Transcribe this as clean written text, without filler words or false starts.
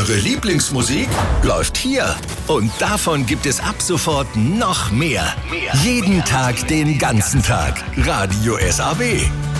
Eure Lieblingsmusik läuft hier. Und davon gibt es ab sofort noch mehr. Jeden Tag, den ganzen Tag. Radio SAW.